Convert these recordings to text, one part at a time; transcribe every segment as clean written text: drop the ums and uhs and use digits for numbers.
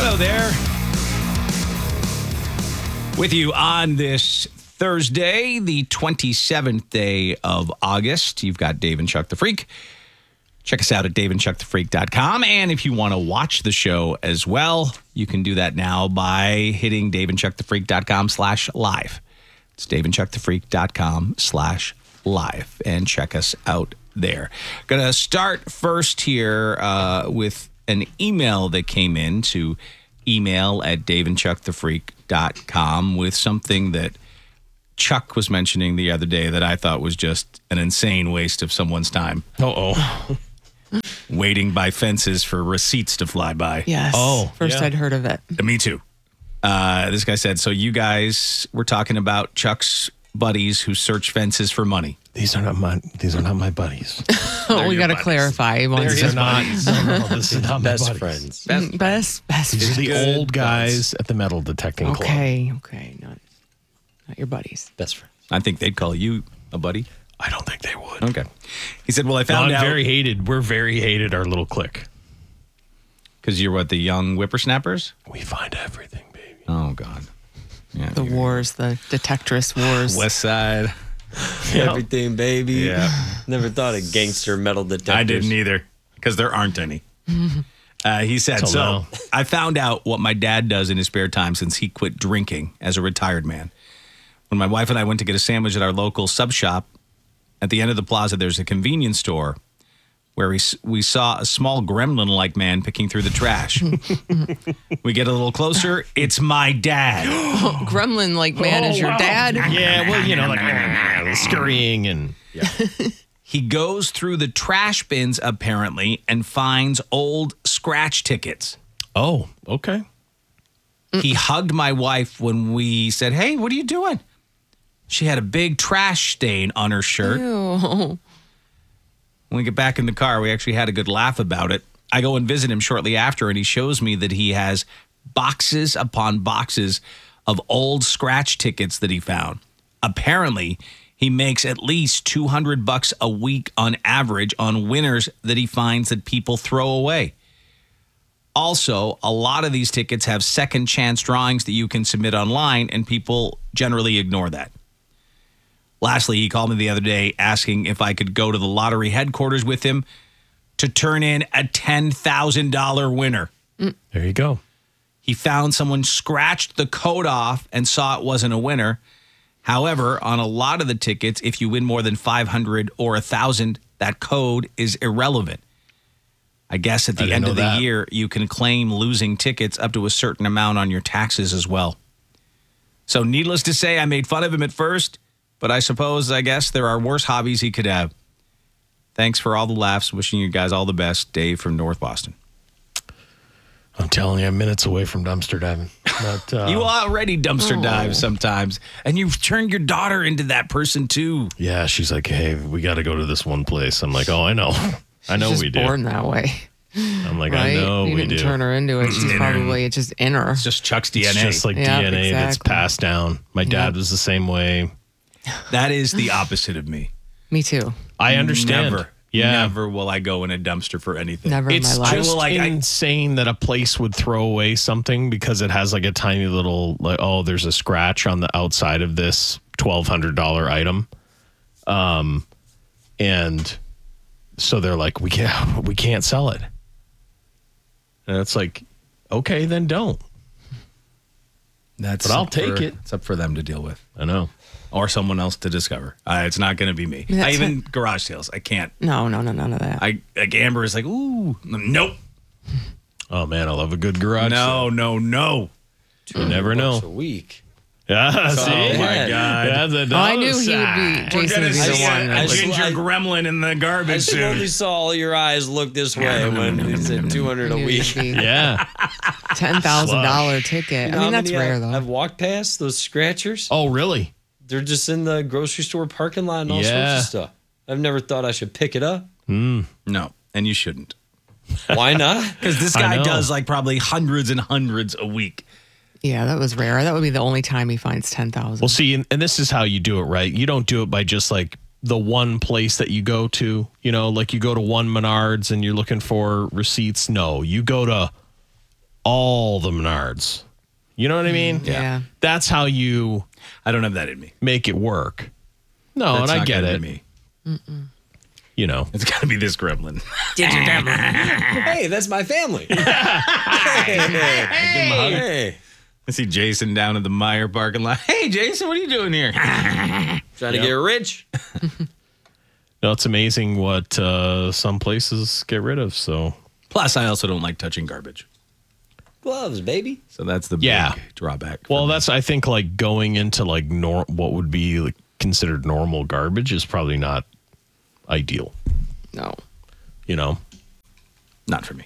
Hello there. With you on this Thursday, the 27th day of August. You've got Dave and Chuck the Freak. Check us out at daveandchuckthefreak.com. And if you want to watch the show as well, you can do that now by hitting daveandchuckthefreak.com/live. It's daveandchuckthefreak.com/live. And check us out there. Going to start first here with an email that came in to email at daveandchuckthefreak.com with something that Chuck was mentioning the other day that I thought was just an insane waste of someone's time. Waiting by fences for receipts to fly by. Yes. First I'd heard of it. Me too. This guy said, so you guys were talking about Chuck's buddies who search fences for money. These are not my buddies. We got to clarify. These are not. No, this is not Best my buddies. friends. Best These are the Good old guys at the metal detecting club. Okay. Not your buddies. Best friends. I think they'd call you a buddy. I don't think they would. Okay. He said, well, I found out. Very hated. We're very hated, our little clique. Because you're what, the young whippersnappers? We find everything, baby. Oh, God. Yeah, The wars, the detectress wars. West Side. Everything, baby. Yeah. Never thought of gangster metal detectors. I didn't either, because there aren't any. He said, Till so now. I found out what my dad does in his spare time since he quit drinking as a retired man. When my wife and I went to get a sandwich at our local sub shop, at the end of the plaza, there's a convenience store where we saw a small gremlin-like man picking through the trash. We get a little closer. It's my dad. Gremlin-like man is your dad? Yeah, well, like scurrying and... Yeah. He goes through the trash bins, apparently, and finds old scratch tickets. Oh, okay. He hugged my wife when we said, hey, what are you doing? She had a big trash stain on her shirt. Ew. When we get back in the car, we actually had a good laugh about it. I go and visit him shortly after, and he shows me that he has boxes upon boxes of old scratch tickets that he found. Apparently, he makes at least $200 a week on average on winners that he finds that people throw away. Also, a lot of these tickets have second chance drawings that you can submit online, and people generally ignore that. Lastly, he called me the other day asking if I could go to the lottery headquarters with him to turn in a $10,000 winner. There you go. He found someone scratched the code off and saw it wasn't a winner. However, on a lot of the tickets, if you win more than 500 or 1,000, that code is irrelevant. I guess at the end of the year, you can claim losing tickets up to a certain amount on your taxes as well. So needless to say, I made fun of him at first, but I guess there are worse hobbies he could have. Thanks for all the laughs. Wishing you guys all the best. Dave from North Boston. I'm telling you, I'm minutes away from dumpster diving. But, You already dumpster dive sometimes, and you've turned your daughter into that person too. yeah, she's like, hey, we got to go to this one place. I'm like, oh, I know. I know She's we just do. born that way. I'm like, Right? I know you we didn't do. turn her into it. She's probably it's just in her. It's just Chuck's DNA. It's just like Yeah, DNA that's exactly. passed down. My dad was the same way. That is the opposite of me. Me too. I understand. Never. Yeah. Never will I go in a dumpster for anything. Never in It's my life. just I- insane that a place would throw away something because it has like a tiny little, like, oh, there's a scratch on the outside of this $1,200 item. And so they're like, we can't sell it. And it's like, okay, then don't. But I'll take it. It's up for them to deal with. I know. Or someone else to discover. It's not going to be me. That's Even garage sales. I can't. No, none of that. Like Amber is like, ooh, nope. Oh, man, I love a good garage sale. No. You never know. A week. Yeah, see? Oh, my Yeah. God. That's a I knew he would downside. be. Jason would be the one. a I- ginger gremlin in the I garbage slowly suit. saw all your eyes look this way when he said 200 a week. Yeah. $10,000 ticket. I mean, that's rare though. I've walked past those scratchers. Oh, really? They're just in the grocery store parking lot and all sorts Yeah. of stuff. I've never thought I should pick it up. No, and you shouldn't. Why not? Because this I guy know. does like probably hundreds and hundreds a week. Yeah, that was rare. That would be the only time he finds 10,000. Well, see, and this is how you do it, right? You don't do it by just like the one place that you go to, like you go to one Menards and you're looking for receipts. No, you go to all the Menards. You know what I mean? Yeah. That's how you I don't have that in me. make it work. No, That's and I not get gonna it. be me. You know. It's got to be this gremlin. Hey, that's my family. Hey. I see Jason down at the Meyer parking lot. Hey, Jason, what are you doing here? Trying to get rich. No, it's amazing what some places get rid of. So Plus, I also don't like touching garbage. Gloves, baby. So that's the Yeah. big drawback. for well, me. that's I think like going into like what would be like considered normal garbage is probably not ideal. No. You know. not for me.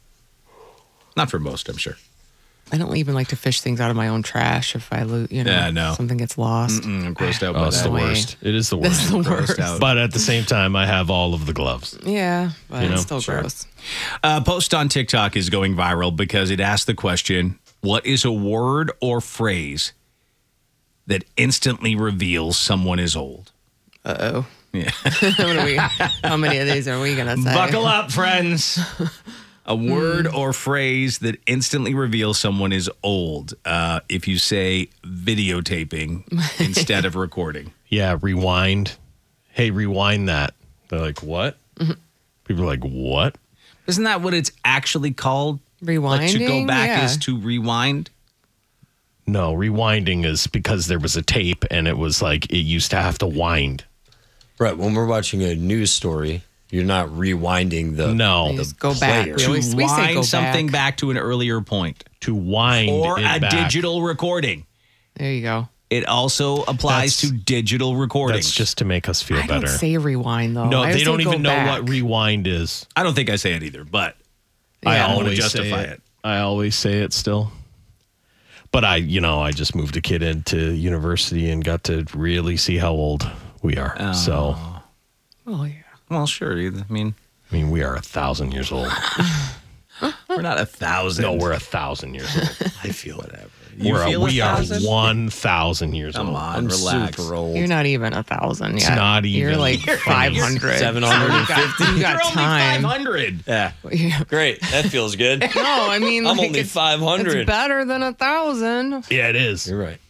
Not for most, I'm sure. I don't even like to fish things out of my own trash if I lose, Yeah, no. something gets lost. I'm grossed out Oh, by it's that. the way. worst. It is the worst. That's the Grossed worst. out. But at the same time, I have all of the gloves. Yeah, but You know, it's still sure. gross. Post on TikTok is going viral because it asked the question, what is a word or phrase that instantly reveals someone is old? Uh-oh. Yeah. How many of these are we going to say? Buckle up, friends. A word or phrase that instantly reveals someone is old. If you say videotaping instead of recording. Yeah, rewind. Hey, rewind that. They're like, what? People are like, what? Isn't that what it's actually called? Rewinding? Like to go back Yeah. is to rewind? No, rewinding is because there was a tape and it was like it used to have to wind. Right. When we're watching a news story, you're not rewinding the. No, You just go back. player. We always To we say go wind something back. back to an earlier point. to wind Or it a back. digital recording. There you go. It also applies That's- to digital recordings. That's just to make us feel I better. don't say rewind though. No, I they say don't go even know back. what rewind is. I don't think I say it either, but I Yeah. wanna always justify say it. I always say it still. But I just moved a kid into university and got to really see how old we are. So, Oh yeah. well, sure. I mean, we are 1,000 years old. we're not 1,000. No, we're 1,000 years old. I feel whatever. we are 1,000? 1,000 years Come old. on, I'm relax. super old. You're not even 1,000 yet. not You're even. like You're 500. 750. You You're got only time. 500. Yeah. Yeah. Great. That feels good. No, I mean, I'm like, only it's 500. better than 1,000. Yeah, it is. You're right.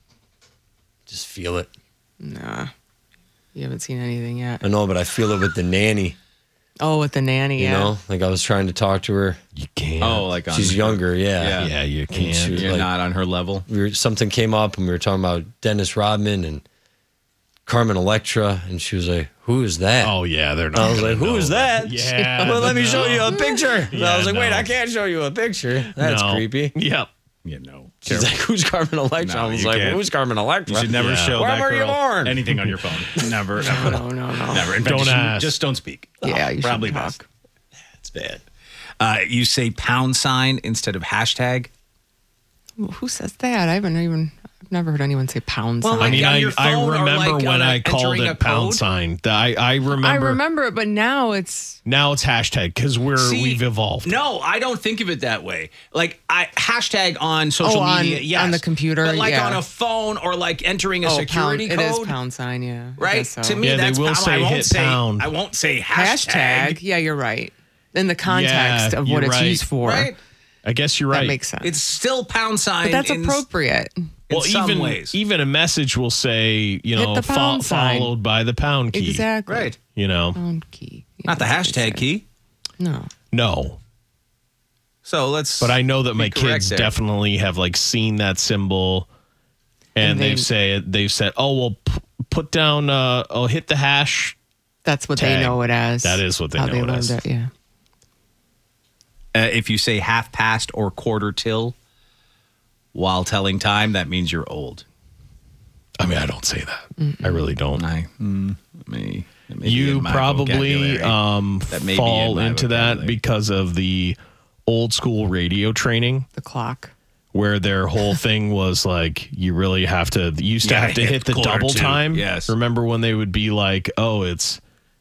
Just feel it. Nah, you haven't seen anything yet. I know, but I feel it with the nanny. Oh, with the nanny, You yeah. know, like I was trying to talk to her. You can't. Oh, like on She's younger. Yeah. Yeah. yeah, you she can't. was You're like- not on her level. Something came up and we were talking about Dennis Rodman and Carmen Electra, and she was like, "Who is that?" Oh, yeah, they're not. I was gonna like, "Who know is that?" Yeah. Well, let me no. show you a picture. And I Yeah, was like, "Wait, no. I can't show you a picture. That's No. creepy." Yep. Yeah, no. She's like, "Who's Carmen Electra?" No, I was you like, can't. "Who's Carmen Electra?" You should never Yeah. show When that were you girl born? anything on your phone. Never, ever. No. Never. In fact, Don't you should- ask. Just don't speak. Yeah, you should Probably talk. best. It's bad. You say £sign instead of hashtag. Who says that? I've never heard anyone say pound Well, sign. like, I mean, on your I phone or remember like when on I called entering a it pound code? sign. I remember. I remember it, but now it's Now it's hashtag because See, we've evolved. No, I don't think of it that way. Like hashtag on social Oh, on- media, yes. on the computer, but like yeah. on a phone or like entering a pound. security It code. is pound sign, yeah. I Right? guess so. To me, Yeah, they that's will pound. say I won't hit say pound. I won't say hashtag. Yeah, you're right. In the context Yeah, of what you're it's right. used for, Right? I guess you're that right. makes sense. It's still pound sign. but that's in, appropriate. in some even ways. even a message will say, Hit the pound sign. followed by the pound key. Exactly. Right. You know, Pound key. Yeah, Not the that's what hashtag it key. says. No. no. So let's. But I know that be my correct kids there. definitely have like seen that symbol, and they- they've said, "Oh well, put down. Hit the hash." That's what Tag. they know it as. That is what they how know they it learned as. it. Yeah. If you say half past or quarter till while telling time, that means you're old. I mean, I don't say that. I really don't. It may be You in my probably vocabulary. That may be fall in my into that vocabulary. because of the old school radio training, The clock. where their whole thing was like you really have to you used to Yeah, have to hit the quarter double to, time. yes. Remember when they would be like, "Oh, it's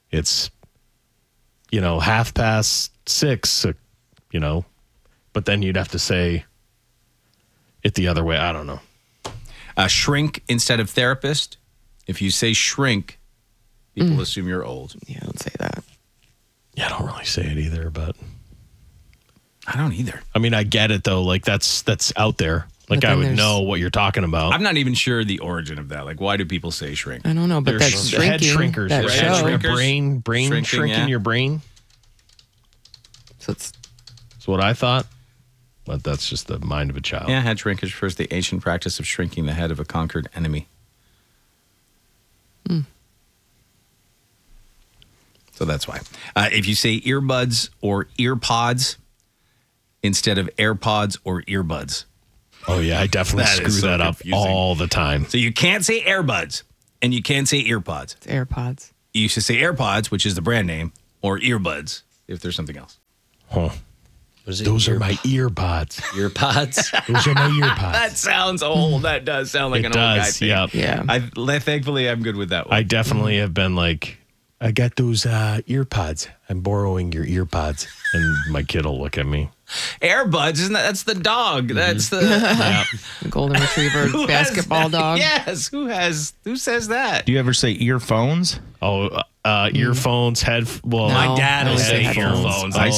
6:30, but then you'd have to say it the other way. I don't know. Shrink instead of therapist. If you say shrink, people assume you're old. Yeah, don't say that. Yeah, I don't really say it either, but I don't either. I mean, I get it though. Like that's out there. Like But I then would there's- know what you're talking about. I'm not even sure the origin of that. Like, why do people say shrink? I don't know, but that's There's head shrinking. shrinkers. That There's Head show. shrinkers. brain Shrinking, shrinking yeah. your brain. So it's That's what I thought. But that's just the mind of a child. Yeah, head shrinkage refers to the ancient practice of shrinking the head of a conquered enemy. So that's why. If you say earbuds or earpods instead of AirPods or earbuds. Oh yeah, I definitely That screw is so that up confusing. all the time. So you can't say AirBuds and you can't say earpods. AirPods. You should say AirPods, which is the brand name, or earbuds if there's something else. Huh. What is it? Those are my earpods. earpods. Those are my earpods. That sounds old. That does sound like It an old guy does, thing. yep. Yeah. Thankfully, I'm good with that one. I definitely have been like, I got those earpods. I'm borrowing your earpods. And my kid will look at me. AirBuds, isn't that? That's the dog. That's the Yeah. Golden Retriever Who has basketball that? dog. Yes. Who says that? Do you ever say earphones? Oh, earphones, well, No, My dad will I say say earphones. I